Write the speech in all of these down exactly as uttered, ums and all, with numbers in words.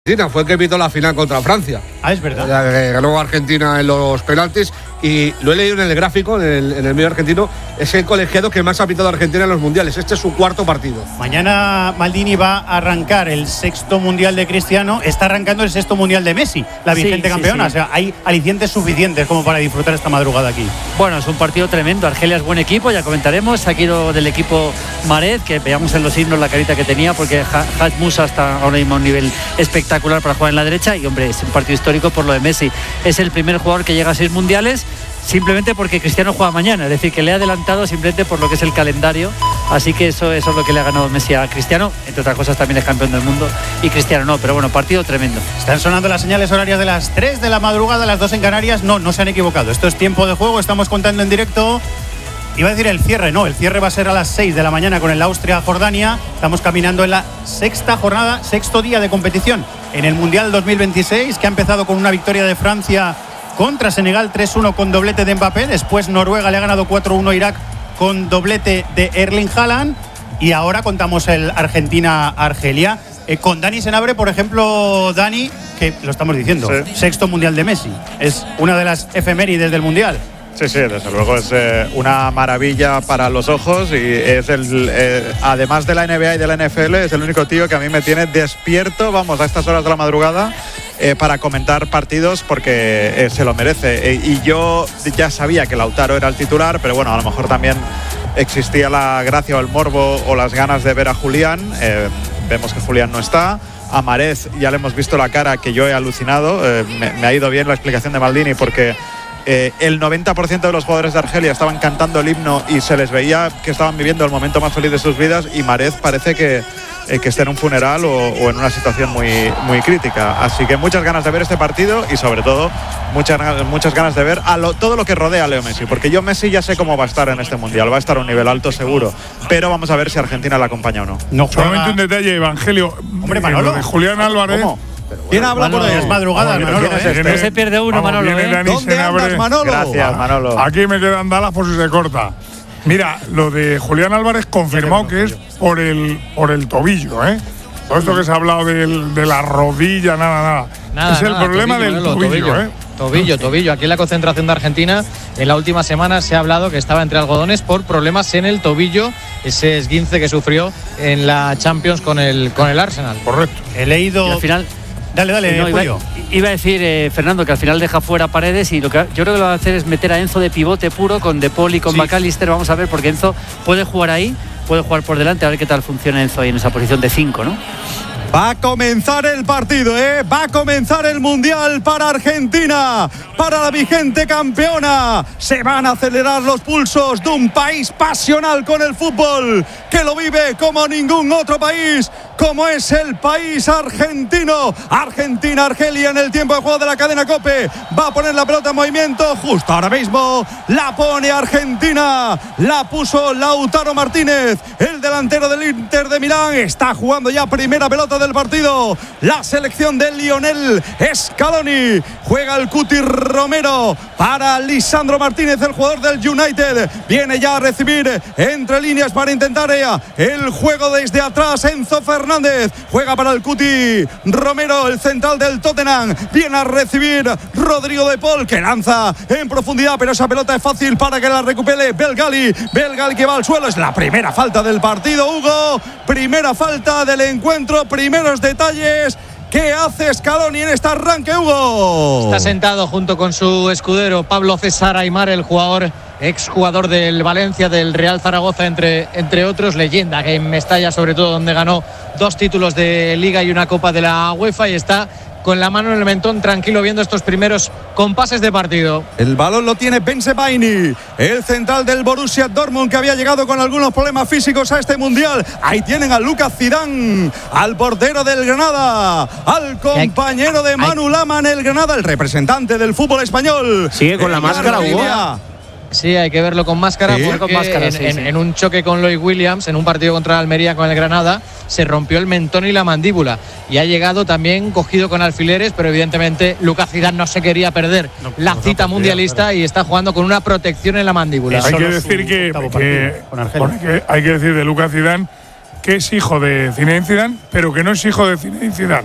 Argentina, fue el que pitó la final contra Francia. Ah, es verdad. Eh, ganó Argentina en los penaltis y lo he leído en el gráfico, en el, en el medio argentino, es el colegiado que más ha pitado a Argentina en los mundiales. Este es su cuarto partido. Mañana Maldini va a arrancar el sexto mundial de Cristiano, está arrancando el sexto mundial de Messi, la vigente sí, campeona. Sí, sí. O sea, hay alicientes suficientes como para disfrutar esta madrugada aquí. Bueno, es un partido tremendo. Argelia es buen equipo, ya comentaremos. Aquí lo del equipo Maret, que veamos en los himnos la carita que tenía, porque Haj Musa está ahora mismo a un nivel espectacular para jugar en la derecha. Y hombre, es un partido histórico por lo de Messi. Es el primer jugador que llega a seis mundiales, simplemente porque Cristiano juega mañana, es decir, que le ha adelantado simplemente por lo que es el calendario. Así que eso, eso es lo que le ha ganado Messi a Cristiano. Entre otras cosas también es campeón del mundo y Cristiano no, pero bueno, partido tremendo. Están sonando las señales horarias de las tres de la madrugada, las dos en Canarias. No, no se han equivocado, esto es tiempo de juego, estamos contando en directo. Iba a decir el cierre, no, el cierre va a ser a las seis de la mañana con el Austria-Jordania. Estamos caminando en la sexta jornada, sexto día de competición en el Mundial dos mil veintiséis, que ha empezado con una victoria de Francia contra Senegal tres uno con doblete de Mbappé. Después Noruega le ha ganado cuatro uno a Irak con doblete de Erling Haaland. Y ahora contamos el Argentina-Argelia. Eh, con Dani Senabre, por ejemplo, Dani, que lo estamos diciendo, sí. Sexto Mundial de Messi. Es una de las efemérides del Mundial. Sí, sí, desde luego es eh, una maravilla para los ojos y es el, eh, además de la N B A y de la N F L, es el único tío que a mí me tiene despierto, vamos, a estas horas de la madrugada eh, para comentar partidos porque eh, se lo merece. Eh, y yo ya sabía que Lautaro era el titular, pero bueno, a lo mejor también existía la gracia o el morbo o las ganas de ver a Julián. Eh, vemos que Julián no está. A Mahrez ya le hemos visto la cara, que yo he alucinado. Eh, me, me ha ido bien la explicación de Maldini porque Eh, el noventa por ciento de los jugadores de Argelia estaban cantando el himno y se les veía que estaban viviendo el momento más feliz de sus vidas, y Mahrez parece que, eh, que está en un funeral o, o en una situación muy, muy crítica. Así que muchas ganas de ver este partido y sobre todo muchas, muchas ganas de ver a lo, todo lo que rodea a Leo Messi, porque yo Messi ya sé cómo va a estar en este Mundial, va a estar a un nivel alto seguro, pero vamos a ver si Argentina la acompaña o no. no Solamente un detalle, Evangelio. Hombre, Manolo. De Julián Álvarez. ¿Cómo? ¿Quién habla por ahí? Es madrugada, Manolo. ¿eh? Este? No se pierde uno, Vamos, Manolo. ¿eh? ¿Dónde andas, Manolo? Gracias, Manolo. Aquí me quedan Dallas por si se corta. Mira, lo de Julián Álvarez confirmado que es por el, por el tobillo, ¿eh? Todo esto que se ha hablado del, de la rodilla, nada, nada. nada es el nada, problema tobillo, del Manolo, tobillo, tobillo, ¿eh? Tobillo, tobillo. Aquí en la concentración de Argentina, en la última semana se ha hablado que estaba entre algodones por problemas en el tobillo, ese esguince que sufrió en la Champions con el, con el Arsenal. Correcto. He leído… Y al final… Dale, dale, no, Julio. Iba, iba a decir, eh, Fernando, que al final deja fuera Paredes y lo que yo creo que lo va a hacer es meter a Enzo de pivote puro con De Paul y con sí. McAllister. Vamos a ver, porque Enzo puede jugar ahí, puede jugar por delante, a ver qué tal funciona Enzo ahí en esa posición de cinco, ¿no? Va a comenzar el partido, ¿eh? Va a comenzar el Mundial para Argentina, para la vigente campeona. Se van a acelerar los pulsos de un país pasional con el fútbol, que lo vive como ningún otro país, como es el país argentino. Argentina, Argelia en el tiempo de juego de la cadena COPE. Va a poner la pelota en movimiento justo ahora mismo. La pone Argentina. La puso Lautaro Martínez, el delantero del Inter de Milán. Está jugando ya primera pelota del partido la selección de Lionel Scaloni. Juega el Cuti Romero para Lisandro Martínez, el jugador del United. Viene ya a recibir entre líneas para intentar el juego desde atrás. Enzo Fernández juega para el Cuti Romero, el central del Tottenham. Viene a recibir Rodrigo de Paul, que lanza en profundidad, pero esa pelota es fácil para que la recupere Belgali. Belgali que va al suelo. Es la primera falta del partido, Hugo. Primera falta del encuentro. Primeros detalles. ¿Qué hace Scaloni en este arranque, Hugo? Está sentado junto con su escudero Pablo César Aimar, el jugador, exjugador del Valencia, del Real Zaragoza, entre, entre otros, leyenda que en Mestalla, sobre todo, donde ganó dos títulos de Liga y una Copa de la UEFA, y está con la mano en el mentón, tranquilo, viendo estos primeros compases de partido. El balón lo tiene Ben Sebaini, el central del Borussia Dortmund, que había llegado con algunos problemas físicos a este Mundial. Ahí tienen a Lucas Zidane, al portero del Granada, al compañero de Manu Lama en el Granada, el representante del fútbol español. Sigue con la máscara, Hugo. Sí, hay que verlo con máscara, sí, porque con máscara, en, sí, en, sí. en un choque con Lloyd Williams, en un partido contra Almería con el Granada, se rompió el mentón y la mandíbula, y ha llegado también cogido con alfileres, pero evidentemente Lucas Zidane no se quería perder no, la no, cita no, mundialista, pero... y está jugando con una protección en la mandíbula. Hay que decir que, que, que hay que decir de Lucas Zidane que es hijo de Zinedine Zidane, pero que no es hijo de Zinedine Zidane. O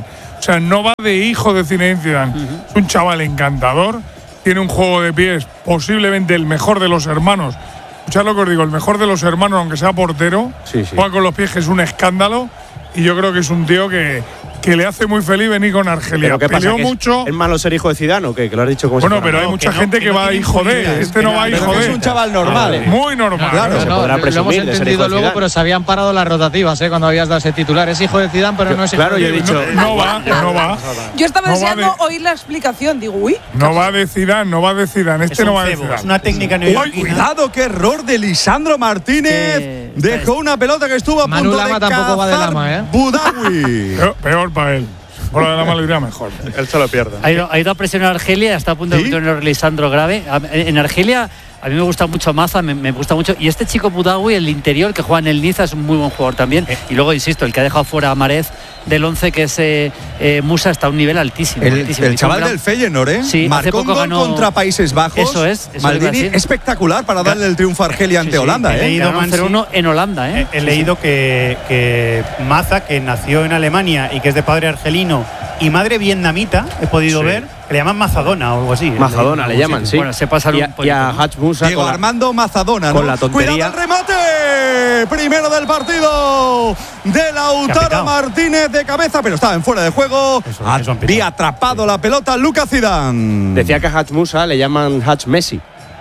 sea, no va de hijo de Zinedine Zidane. Uh-huh. Es un chaval encantador, tiene un juego de pies posiblemente el mejor de los hermanos. Escuchad lo que os digo, el mejor de los hermanos, aunque sea portero, sí, sí. juega con los pies, que es un escándalo. Y yo creo que es un tío que, que le hace muy feliz venir con Argelia. ¿Qué Peleó pasa, mucho. ¿Es, ¿Es malo ser hijo de Zidane o qué? Que lo has dicho como Bueno, si pero hay no, mucha que gente no, que, que va no hijo de. Este no va hijo de. Es un chaval normal. Eh. Muy normal. Claro, no, se no, podrá lo hemos entendido luego, pero se habían parado las rotativas ¿eh? Cuando habías dado ese titular. Es hijo de Zidane, pero yo, no es hijo claro, de yo he dicho. No, no va, no va. Yo estaba no deseando de, oír la explicación. Digo, uy. No va de Zidane, no va de Zidane. Este no va de Zidane. Es una técnica neoyorquina. Cuidado, qué error de Lisandro Martínez. Que Dejó una pelota que estuvo a Manu punto Lama de tampoco va de Lama, ¿eh? Budawi. peor, peor para él. Por lo de la maldad mejor. Él se lo pierde. Ha ido, ha ido a presionar a Argelia, está a punto ¿Sí? de meter un Lisandro grave. En Argelia a mí me gusta mucho Maza, me, me gusta mucho. Y este chico Budawi, el interior que juega en el Niza, es un muy buen jugador también. Eh. Y luego, insisto, el que ha dejado fuera a Marez del once, que es eh, eh, Musa, está a un nivel altísimo. El, altísimo. el chaval gran... del Feyenoord, ¿eh? Sí, marcó hace poco un gol ganó... contra Países Bajos. Eso es. Eso Maldini, espectacular para darle el triunfo a Argelia ante sí, sí. Holanda. He ¿eh? leído cero uno en Holanda. ¿eh? He, he sí, leído sí. Que, que Maza, que nació en Alemania y que es de padre argelino y madre vietnamita, he podido sí. ver, que le llaman Mazadona o algo así. Mazadona le, le llaman, sí. Bueno, se pasa y, un poquito, y a ¿no? Haj Musa Diego con la, Armando Mazadona, con ¿no? la tontería. ¡Cuidado el remate! Primero del partido de Lautaro Martínez de cabeza, pero estaba en fuera de juego. Eso, eso Había atrapado sí. la pelota Lucas Zidane. Decía que a Haj Musa le llaman Haj Messi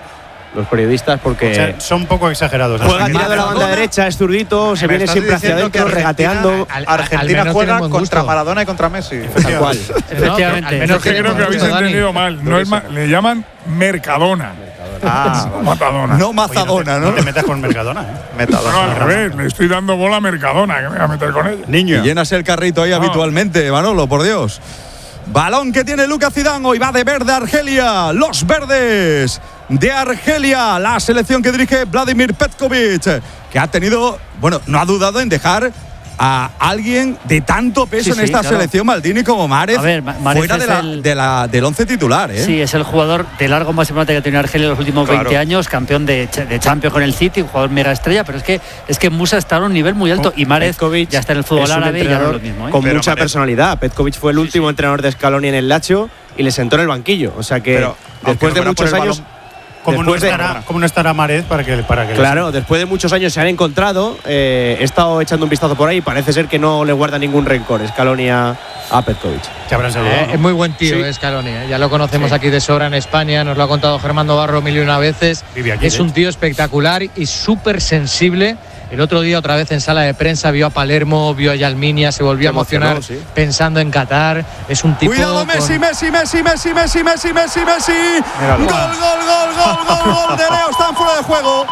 los periodistas porque o sea, son un poco exagerados. Juega tirado de la banda derecha, es zurdito, se viene siempre hacia adentro, regateando. Al, al, Argentina al juega contra Maradona y contra Messi. Tal cual. Efectivamente. No, que creo que habéis entendido mal. No es ma le llaman Mercadona. Ah, no, Matadona. No Mazadona, Oye, no, te, ¿no? no te metas con Mercadona, ¿eh? Metadona. No, al revés, le estoy dando bola a Mercadona, que me voy a meter con ella. Niño. Y llenas el carrito ahí no. habitualmente, Manolo, por Dios. Balón que tiene Lucas Zidane, hoy va de verde Argelia, los verdes de Argelia, la selección que dirige Vladimir Petkovic, que ha tenido, bueno, no ha dudado en dejar a alguien de tanto peso sí, en esta sí, claro. selección, Maldini, como Márez, ver, Márez fuera de la, el, de la, del once titular. ¿eh? Sí, es el jugador de largo más importante que ha tenido Argelia en los últimos claro. veinte años, campeón de, de Champions con el City, un jugador mega estrella, pero es que es que Musa está a un nivel muy alto y Márez ya está en el fútbol árabe y ya no es lo mismo. ¿eh? Con pero mucha Márez. personalidad. Petkovic fue el último sí, sí. entrenador de Scaloni en el Lazio y le sentó en el banquillo. O sea que pero, después de muchos años… ¿Cómo no, estará, ¿Cómo no estará Marez para que, para que Claro, después de muchos años se han encontrado. Eh, he estado echando un vistazo por ahí. Parece ser que no le guarda ningún rencor Scaloni a, a Petkovic. Se habrán saludado, eh, ¿no? Es muy buen tío, sí. Scaloni. ¿eh? Ya lo conocemos sí. aquí de sobra en España. Nos lo ha contado Germán Barro mil y una veces. Aquí, es un tío espectacular y súper sensible. El otro día, otra vez en sala de prensa, vio a Palermo, vio a Yalminia, se volvió se a emocionar sí. pensando en Qatar. Es un tipo. Cuidado, Messi, con... Messi, Messi, Messi, Messi, Messi, Messi, Messi. Gol, gol, gol, gol, gol, gol de Leo. Están fuera de juego.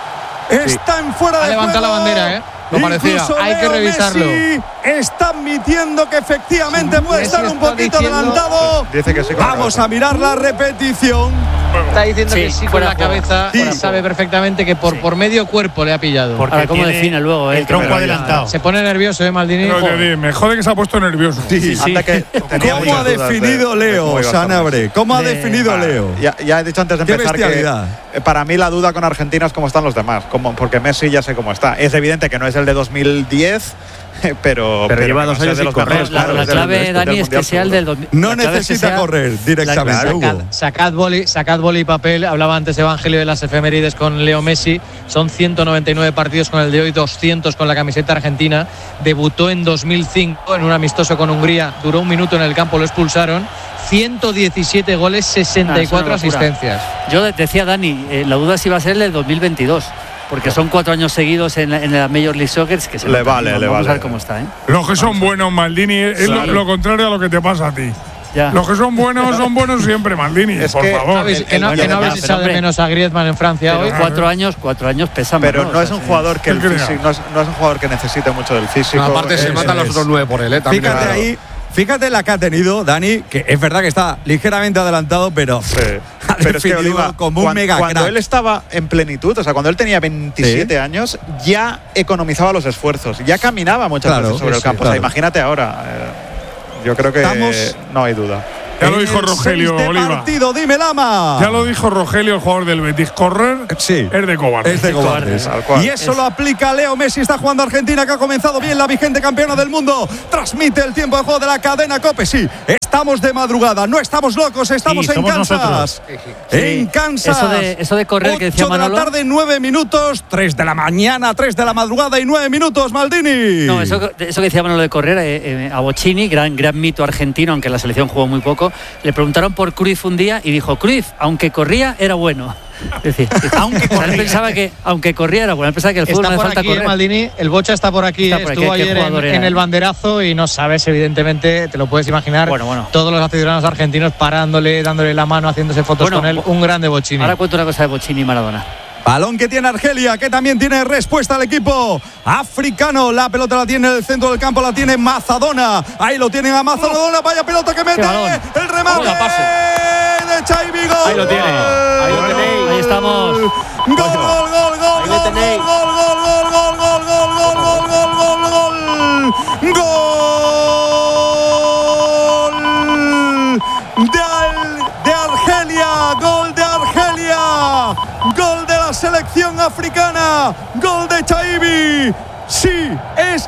Están sí. fuera de ha juego. Levanta la bandera, ¿eh? Lo parecía. Hay que revisarlo. Messi está admitiendo que efectivamente sí, puede Messi estar un poquito diciendo... adelantado. Dice que sí, Vamos a mirar la repetición. Está diciendo sí, que sí con la cabeza sí. y sabe perfectamente que por, sí. por medio cuerpo le ha pillado. Porque Ahora, ¿cómo define luego? Eh? El tronco adelantado. Se pone nervioso, ¿eh, Maldini? No, te me jode que se ha puesto nervioso. Sí, sí. sí. Que ¿Cómo ha definido de, Leo, de Sanabre? ¿Cómo ha de, definido para, Leo? Ya, ya he dicho antes de empezar que eh, para mí la duda con Argentina es cómo están los demás. Cómo, porque Messi ya sé cómo está. Es evidente que no es el de dos mil diez. Pero, pero, pero lleva dos años sin correr. La, la, la clave, Dani, es que sea el del dos mil. No necesita sea, correr directamente. Sacad, sacad, boli, sacad boli y papel. Hablaba antes Evangelio de las efemérides con Leo Messi. Son ciento noventa y nueve partidos con el de hoy, doscientos con la camiseta argentina. Debutó en dos mil cinco en un amistoso con Hungría. Duró un minuto en el campo, lo expulsaron. ciento diecisiete goles, sesenta y cuatro ah, asistencias. Yo decía, Dani, eh, la duda si va a ser el del dos mil veintidós. Porque son cuatro años seguidos en la, en la Major League Soccer que se le vale, le vamos vale. a ver cómo está, ¿eh? Los que son buenos, Maldini, es claro. lo, lo contrario a lo que te pasa a ti. Ya. Los que son buenos son buenos siempre, Maldini, es por que, favor. ¿Sabes, que no, que no habéis echado de menos a Griezmann en Francia hoy. Cuatro años, cuatro años pesan. Pero ¿no? no o es sea, un jugador que el físico, no, es, no es un jugador que necesite mucho del físico. No, aparte es, se matan los otros nueve por él, ¿eh? También Fíjate claro. ahí. Fíjate la que ha tenido Dani, que es verdad que está ligeramente adelantado, pero sí. ha pero es que Oliva, como un cuando, mega cuando crack. él estaba en plenitud, o sea, cuando él tenía veintisiete ¿Sí? años, ya economizaba los esfuerzos, ya caminaba muchas claro, veces sobre sí, el campo. Claro. O sea, imagínate ahora. Eh, yo creo que Estamos no hay duda. Ya lo dijo Rogelio de Oliva. Partido, dime Lama. Ya lo dijo Rogelio, el jugador del Betis. Correr sí, es de cobardes. Es de cobardes. Y eso es. lo aplica Leo Messi. Está jugando Argentina, que ha comenzado bien, la vigente campeona del mundo. Transmite el tiempo de juego de la cadena COPE. Sí, estamos de madrugada, no estamos locos, estamos sí, en Kansas. Sí. En Kansas. Eso de, eso de correr que decía Manolo. ocho de la tarde, nueve minutos. tres de la mañana, tres de la madrugada y nueve minutos, Maldini. No, eso, eso que decía Manolo de correr, eh, eh, a Bochini, gran, gran mito argentino, aunque en la selección jugó muy poco, le preguntaron por Cruyff un día y dijo, Cruyff, aunque corría, era bueno. Es decir, aunque corría. O sea, él pensaba que aunque corría era bueno, él pensaba que el fútbol está no por hace falta aquí, correr. Maldini, el Bocha está por aquí, está por estuvo aquí. ayer en, en el banderazo y no sabes, evidentemente, te lo puedes imaginar, bueno, bueno. todos los aficionados argentinos parándole, dándole la mano, haciéndose fotos bueno, con él, un grande Bochini. Ahora cuento una cosa de Bochini y Maradona. Balón que tiene Argelia, que también tiene respuesta al equipo africano. La pelota la tiene en el centro del campo, la tiene Mazadona. Ahí lo tienen a Mazadona. Vaya pelota que mete. El remate de Chaibi. Gol. Ahí lo tiene. Ahí lo tenéis. Ahí estamos. Gol, gol, gol, gol, gol, gol, gol, gol, gol, gol, gol, gol, gol, gol, gol, gol, gol. Gol de Argelia. Gol de Argelia. Gol de la selección africana. Gol de Chaibi. Sí, es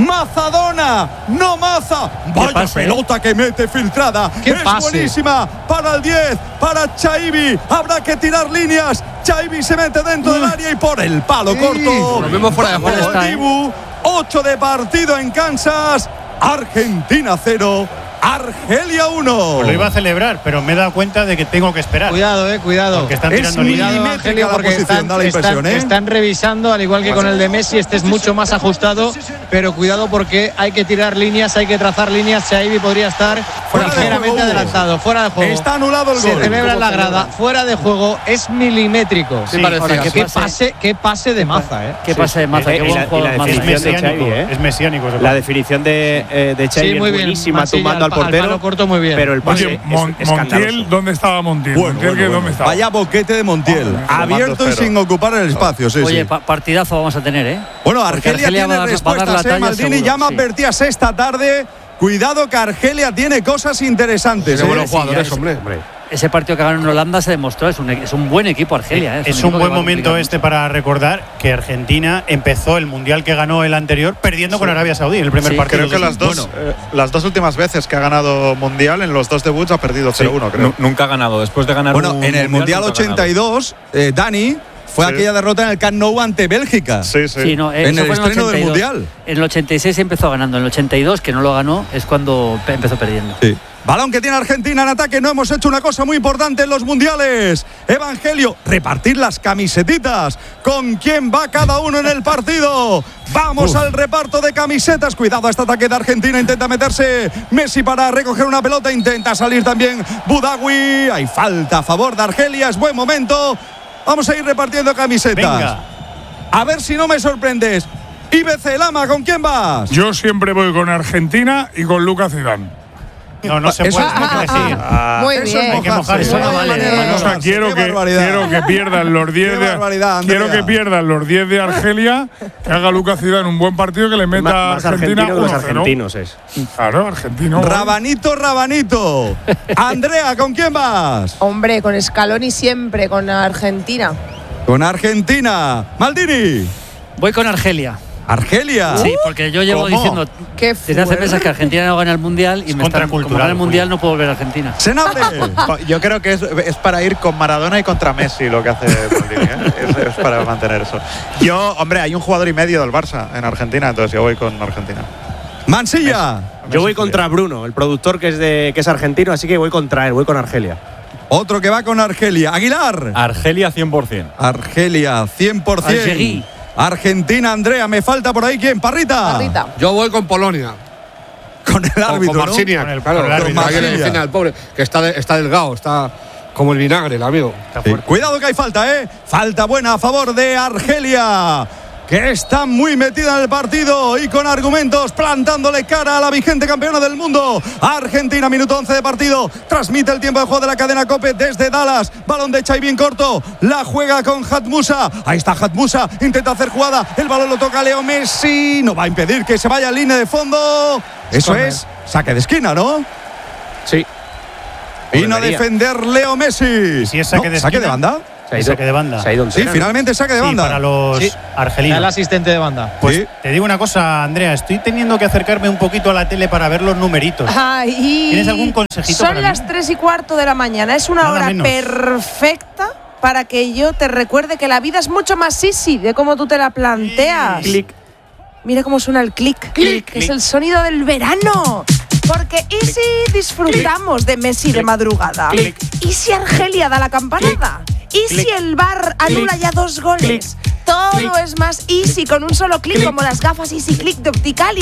Mazadona, no Maza. Vaya pase, pelota que mete filtrada. ¿Qué es pase? buenísima para el diez, para Chaibi. Habrá que tirar líneas. Chaibi se mete dentro del área y por el palo sí. corto. Nos vemos fuera de juego. Está, ¿eh? ocho de partido en Kansas. Argentina cero. Argelia uno. Pues lo iba a celebrar, pero me he dado cuenta de que tengo que esperar. Cuidado, eh, cuidado. Porque están es tirando líneas. Argelia, porque posición, están, da la impresión, están, ¿eh? están revisando, al igual que con el de Messi, este es mucho más ajustado, pero cuidado porque hay que tirar líneas, hay que trazar líneas. Xavi podría estar ligeramente adelantado, fuera de juego. Está anulado el Se gol. celebra en la grada, fuera de juego, es milimétrico. Sí, Ahora, ¿qué qué pase? pase, qué pase de Maza, eh. Qué pase de Maza, Eh, qué y buen la- juego y la Maza. Es definición de mesiánico, Xavi, ¿eh? es mesiánico. ese La pase. definición de, eh, de Xavi Sí, muy es bien. buenísima, Masilla tumbando al al pa- al portero. palo corto muy bien. Pero el pase Oye, es Mon- escandaloso. Montiel, ¿dónde estaba Montiel? Bueno, Montiel, bueno, ¿qué- bueno. ¿dónde estaba? Vaya boquete de Montiel. Madre mía. Abierto y cero. sin ocupar el espacio. Sí, Oye, sí. pa- partidazo vamos a tener, ¿eh? Bueno, Porque Argelia, Argelia tiene va a dar- va a dar respuestas, la ¿eh? talla Maldini seguro, ya me sí. advertías esta tarde. Cuidado que Argelia tiene cosas interesantes. Tiene ¿eh? buenos jugadores, sí, hombre. Ese partido que ganó en Holanda se demostró, es un, es un buen equipo Argelia. ¿eh? Es equipo un que buen va a momento complicar este para recordar que Argentina empezó el mundial que ganó el anterior perdiendo con Arabia Saudí en el primer Sí, partido. Creo que las dos, Bueno, eh, las dos últimas veces que ha ganado Mundial, en los dos debuts ha perdido cero uno, creo. Nu- Nunca ha ganado. Después de ganar Bueno, un en el Mundial nunca ha ganado. ochenta y dos, eh, Dani, fue Sí. aquella derrota en el Camp Nou ante Bélgica. Sí, sí. Sí, no, eh, En eso el fue estreno del ochenta y dos. Mundial. En el ochenta y seis empezó ganando, en el ochenta y dos, que no lo ganó, es cuando pe- empezó perdiendo. Sí. Balón que tiene Argentina en ataque. No hemos hecho una cosa muy importante en los mundiales. Evangelio, repartir las camisetitas. ¿Con quién va cada uno en el partido? Vamos al reparto de camisetas. Cuidado a este ataque de Argentina. Intenta meterse Messi para recoger una pelota. Intenta salir también Budawi. Hay falta a favor de Argelia. Es buen momento. Vamos a ir repartiendo camisetas. venga. A ver si no me sorprendes. I B C Lama, ¿con quién vas? Yo siempre voy con Argentina y con Lucas Zidane. No, no se Eso puede es- hay que elegir. Muy Eso bien. es Hay que mojar, mojarse. eso no vale, Qué hermano. O sea, barbaridad, quiero qué que, barbaridad. quiero que pierdan los diez Qué de barbaridad, Andrea. quiero que pierdan los diez de Argelia, que haga Lucas Zidane un buen partido, que le meta Más, a más Argentina argentino que los uno cero. argentinos es. Claro, argentino. güey. Rabanito, Rabanito. Andrea, ¿con quién vas? Hombre, con Scaloni siempre, con Argentina. Con Argentina. Maldini. Voy con Argelia. Argelia. Sí, porque yo llevo ¿Cómo? diciendo Qué desde hace fuerte. meses que Argentina no gana el Mundial y Es me están, como contracultural, gana el Mundial Julio. no puedo volver a Argentina. Senabre. Yo creo que es, es para ir con Maradona y contra Messi lo que hace Maldini, ¿eh? es, es para mantener eso. Yo, hombre, hay un jugador y medio del Barça en Argentina, entonces yo voy con Argentina. Mansilla. Yo voy contra Bruno, el productor que es, de, que es argentino, así que voy contra él, voy con Argelia. Otro que va con Argelia. Aguilar. Argelia cien por ciento. Argelia, cien por ciento. Algerí. Argentina, Andrea. Me falta por ahí, ¿quién? Parrita. Parrita. Yo voy con Polonia. Con el Con, árbitro, con ¿no? Marciniak, Con el- claro. con el árbitro. Ahí en el Marciniak. final, pobre, que está, de- está delgado, está como el vinagre, el amigo. Sí. Cuidado que hay falta, ¿eh? Falta buena a favor de Argelia, que está muy metida en el partido y con argumentos plantándole cara a la vigente campeona del mundo. Argentina, minuto once de partido. Transmite el tiempo de juego de la cadena COPE desde Dallas. Balón de Xavi bien corto. La juega con Hatmusa. Ahí está Hatmusa. Intenta hacer jugada. El balón lo toca Leo Messi. No va a impedir que se vaya en línea de fondo. Eso es saque de esquina, ¿no? Sí. Vino a debería. defender Leo Messi. si es saque No, de saque de esquina. banda. El saque de banda. Se ha ido sí, finalmente saque de banda. Sí, para los sí. argelinos. El asistente de banda. Pues sí. te digo una cosa, Andrea, estoy teniendo que acercarme un poquito a la tele para ver los numeritos. Ay, ¿Tienes algún consejito Son para las mí? tres y cuarto de la mañana. Es una Nada hora menos. perfecta para que yo te recuerde que la vida es mucho más easy de cómo tú te la planteas. Clic. Mira cómo suena el clic, clic, que es el sonido del verano. Porque ¿y si disfrutamos de Messi de madrugada? ¿Y si Argelia da la campanada? ¿Y si el V A R anula ya dos goles? Todo es más easy con un solo clic, como las gafas Easy Click de Optical.